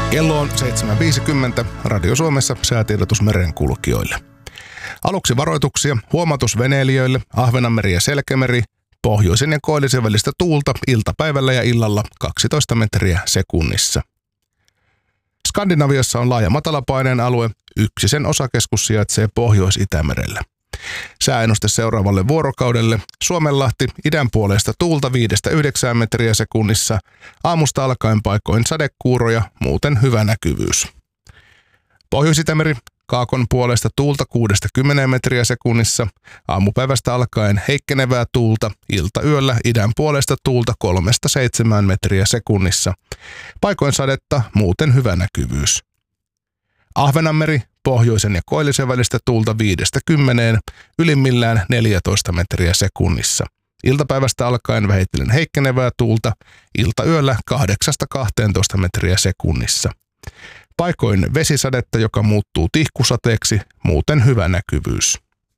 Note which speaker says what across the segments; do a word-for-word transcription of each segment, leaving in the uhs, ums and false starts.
Speaker 1: Kello on seitsemän viisikymmentä. Radio Suomessa säätiedotus merenkulkijoille. Aluksi varoituksia, huomautus veneilijöille, Ahvenanmeri ja Selkämeri, pohjoisen ja koillisen välistä tuulta iltapäivällä ja illalla kaksitoista metriä sekunnissa. Skandinaviassa on laaja matalapaineen alue, yksi sen osakeskus sijaitsee Pohjois-Itämerellä. Sääennuste seuraavalle vuorokaudelle: Suomenlahti, idän puolesta tuulta viidestä yhdeksään metriä sekunnissa, aamusta alkaen paikoin sadekuuroja, muuten hyvä näkyvyys. Pohjois-Itämeri, kaakon puolesta tuulta kuudesta kymmeneen metriä sekunnissa, aamupäivästä alkaen heikkenevää tuulta, iltayöllä idän puolesta tuulta kolmesta seitsemään metriä sekunnissa, paikoin sadetta, muuten hyvä näkyvyys. Ahvenanmeri, pohjoisen ja koillisen välistä tuulta viidestä kymmeneen, ylimmillään neljätoista metriä sekunnissa. Iltapäivästä alkaen vähitellen heikkenevää tuulta, iltayöllä kahdeksasta kahteentoista metriä sekunnissa. Paikoin vesisadetta, joka muuttuu tihkusateeksi, muuten hyvä näkyvyys.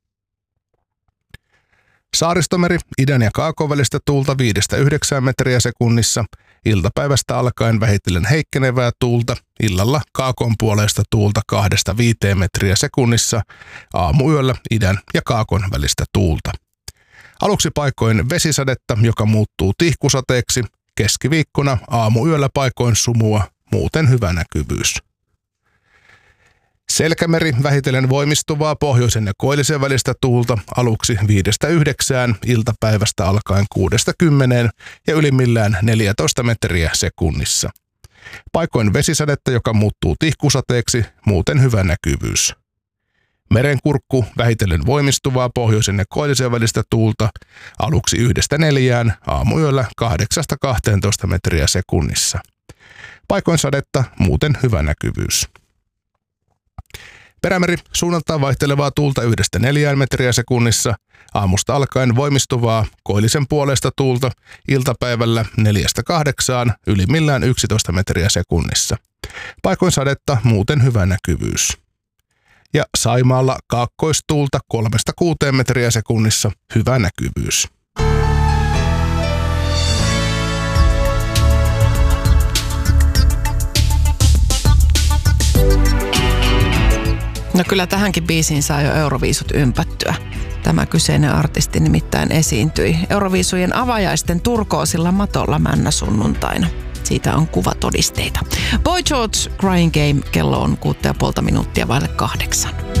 Speaker 1: Saaristomeri, idän ja kaakon välistä tuulta viidestä yhdeksään metriä sekunnissa, iltapäivästä alkaen vähitellen heikkenevää tuulta, illalla kaakon puolesta tuulta kahdesta viiteen metriä sekunnissa, aamuyöllä idän ja kaakon välistä tuulta. Aluksi paikoin vesisadetta, joka muuttuu tihkusateeksi, keskiviikkona aamuyöllä paikoin sumua, muuten hyvä näkyvyys. Selkämeri, vähitellen voimistuvaa pohjoisen ja koillisen välistä tuulta, aluksi viidestä yhdeksään, iltapäivästä alkaen kuudesta kymmeneen ja ylimmillään neljätoista metriä sekunnissa. Paikoin vesisadetta, joka muuttuu tihkusateeksi, muuten hyvä näkyvyys. Merenkurkku, vähitellen voimistuvaa pohjoisen ja koillisen välistä tuulta, aluksi yhdestä neljään, aamuyöllä kahdeksasta kahteentoista metriä sekunnissa. Paikoin sadetta, muuten hyvä näkyvyys. Perämeri, suunnaltaan vaihtelevaa tuulta yhdestä neljään metriä sekunnissa, aamusta alkaen voimistuvaa koillisen puolesta tuulta, iltapäivällä neljästä kahdeksaan, ylimmillään yksitoista metriä sekunnissa. Paikoin sadetta, muuten hyvä näkyvyys. Ja Saimaalla kaakkoistuulta kolmesta kuuteen metriä sekunnissa, hyvä näkyvyys.
Speaker 2: No kyllä tähänkin biisiin saa jo Euroviisut ympättyä. Tämä kyseinen artisti nimittäin esiintyi Euroviisujen avajaisten turkoosilla matolla männä sunnuntaina. Siitä on kuvatodisteita. Boy George, Crying Game, kello on kuutta ja puolta minuuttia vaille kahdeksan.